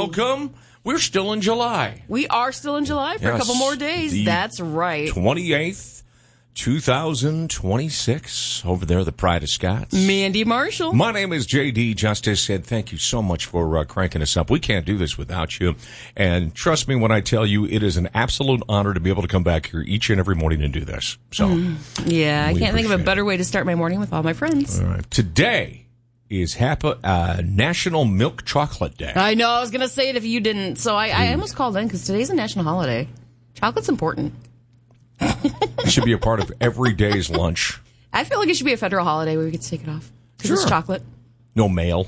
welcome. We're still in July. We are still in July for a couple more days. That's right. 28th, 2026. Over there, the Pride of Scots. Mandy Marshall. My name is J.D. Justice, and thank you so much for cranking us up. We can't do this without you. And trust me when I tell you, it is an absolute honor to be able to come back here each and every morning and do this. So, yeah, I can't think of a better way to start my morning with all my friends. All right. Today is National Milk Chocolate Day. I know, I was going to say it if you didn't. So I almost called in because today's a national holiday. Chocolate's important. It should be a part of every day's lunch. I feel like it should be a federal holiday where we get to take it off. Because it's chocolate. No mail.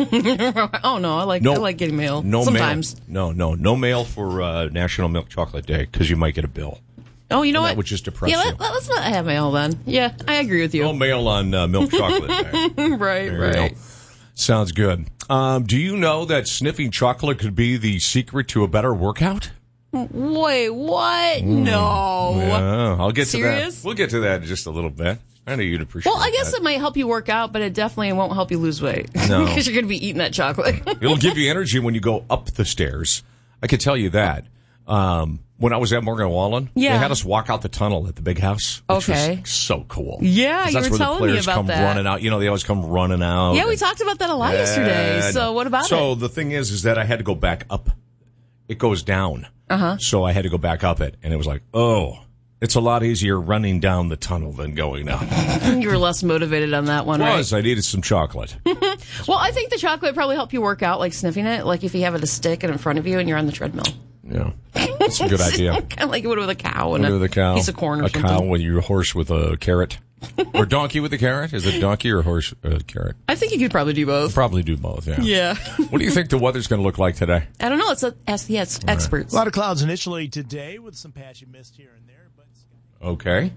Oh, no, I like getting mail. No sometimes. Mail. No mail for National Milk Chocolate Day because you might get a bill. Oh, you know what? That would just depress you. Let's not have mail then. Yeah, I agree with you. No mail on Milk Chocolate Day. Right. Sounds good. Do you know that sniffing chocolate could be the secret to a better workout? Wait, what? No. Yeah, I'll get Serious? to that. We'll get to that in just a little bit. I know you'd appreciate Well, I guess that. it might help you work out, but it definitely won't help you lose weight. No. Because you're going to be eating that chocolate. It'll give you energy when you go up the stairs. I can tell you that. When I was at Morgan Wallen, they had us walk out the tunnel at the big house. Which was so cool. Yeah, you were telling me about that. That's where the players come running out. You know, they always come running out. Yeah, we talked about that a lot yesterday. So what about it? So the thing is that I had to go back up. It goes down. So I had to go back up it. And it was like, it's a lot easier running down the tunnel than going up. You were less motivated on that one, right? I needed some chocolate. Well, I think the chocolate probably help you work out, like sniffing it, like if you have it a stick and in front of you and you're on the treadmill. Yeah, that's a good idea. Kind of like you would with a cow and a piece of corn or something. A cow with your horse with a carrot. Or donkey with a carrot? Is it donkey or horse carrot? I think you could probably do both. Probably do both, yeah. Yeah. What do you think the weather's going to look like today? I don't know. Ask the experts. A lot of clouds initially today with some patchy mist here and there. But okay.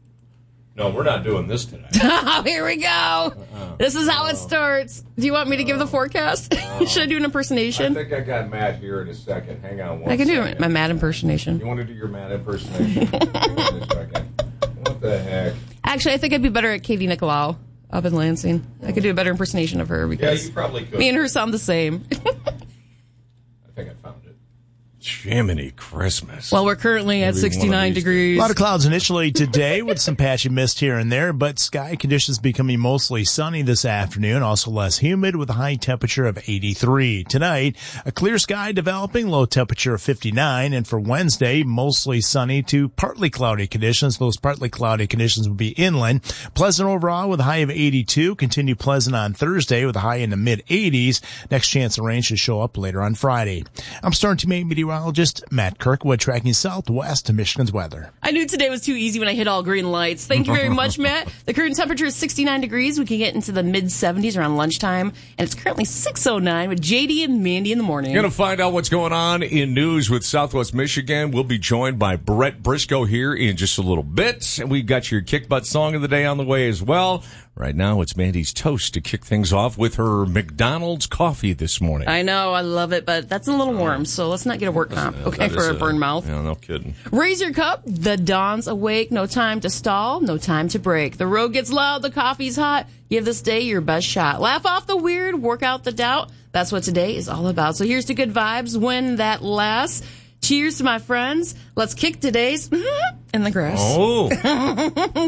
No, we're not doing this today. Oh, here we go. This is how it starts. Do you want me to give the forecast? Should I do an impersonation? I think I got Matt here in a second. Hang on one I can second. do my Matt impersonation. You want to do your Matt impersonation? Hang on a second. What the heck? Actually, I think I'd be better at Katie Nicolau up in Lansing. I could do a better impersonation of her because you probably could. Me and her sound the same. I think I found it. Jiminy Christmas. Well, we're currently at 69 degrees. A lot of clouds initially today with some patchy mist here and there, but sky conditions becoming mostly sunny this afternoon, also less humid with a high temperature of 83. Tonight, a clear sky developing, low temperature of 59, and for Wednesday, mostly sunny to partly cloudy conditions. Those partly cloudy conditions will be inland. Pleasant overall with a high of 82, continue pleasant on Thursday with a high in the mid-80s. Next chance of rain should show up later on Friday. I'm Storm Team 8 meteorologist Matt Kirkwood tracking southwest to Michigan's weather. I knew today was too easy when I hit all green lights. Thank you very much, Matt. The current temperature is 69 degrees. We can get into the mid-70s around lunchtime. And it's currently 6:09 with JD and Mandy in the morning. Going to find out what's going on in news with Southwest Michigan. We'll be joined by Brett Briscoe here in just a little bit. And we've got your Kick Butt Song of the Day on the way as well. Right now, it's Mandy's toast to kick things off with her McDonald's coffee this morning. I know, I love it, but that's a little warm, so let's not get a work comp, okay, for a burned mouth. Yeah, no kidding. Raise your cup, the dawn's awake, no time to stall, no time to break. The road gets loud, the coffee's hot, give this day your best shot. Laugh off the weird, work out the doubt, that's what today is all about. So here's to good vibes when that lasts. Cheers to my friends. Let's kick today's in the grass. Oh.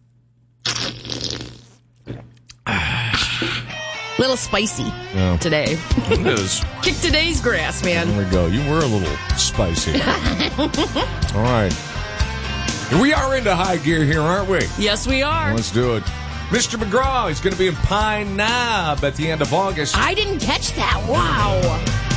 Little spicy today. It is. Kick today's grass, man. There we go. You were a little spicy. All right. We are into high gear here, aren't we? Yes, we are. Let's do it. Mr. McGraw is going to be in Pine Knob at the end of August. I didn't catch that. Wow.